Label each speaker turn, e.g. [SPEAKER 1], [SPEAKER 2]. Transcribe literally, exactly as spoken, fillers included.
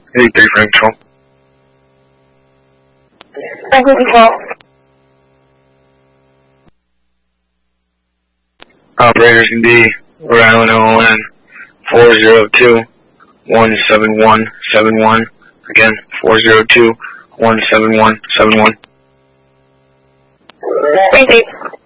[SPEAKER 1] eighty-three Frank Control.
[SPEAKER 2] Franklin Control.
[SPEAKER 1] Operators can be Rhode Island O N four zero two, one seven one seven one. Again, four zero two, one seven one seven one.
[SPEAKER 2] Frank eight.